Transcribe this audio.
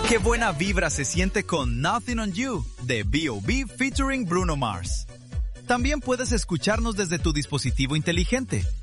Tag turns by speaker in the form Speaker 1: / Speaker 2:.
Speaker 1: Qué buena vibra se siente con Nothing on You de B.O.B. featuring Bruno Mars. También puedes escucharnos desde tu dispositivo inteligente.